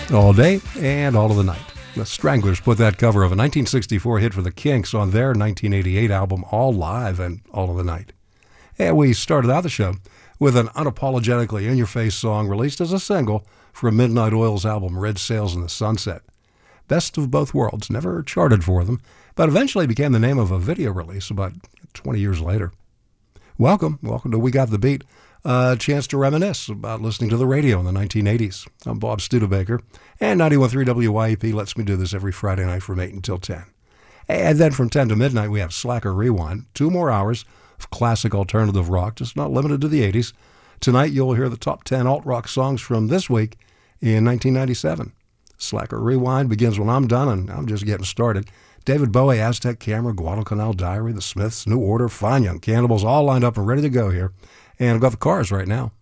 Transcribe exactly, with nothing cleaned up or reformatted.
All day and all of the night. The Stranglers put that cover of a nineteen sixty-four hit for the Kinks on their nineteen eighty-eight album All Live and All of the Night. And we started out the show with an unapologetically in-your-face song released as a single from Midnight Oil's album Red Sails in the Sunset. Best of Both Worlds never charted for them, but eventually became the name of a video release about twenty years later. Welcome, welcome to We Got the Beat, a chance to reminisce about listening to the radio in the nineteen eighties. I'm Bob Studebaker, and ninety-one point three W Y E P lets me do this every Friday night from eight until ten. And then from ten to midnight, we have Slacker Rewind, two more hours of classic alternative rock, just not limited to the eighties. Tonight, you'll hear the top ten alt-rock songs from this week in nineteen ninety-seven. Slacker Rewind begins when I'm done, and I'm just getting started. David Bowie, Aztec Camera, Guadalcanal Diary, The Smiths, New Order, Fine Young Cannibals, all lined up and ready to go here. And I've got the cars right now.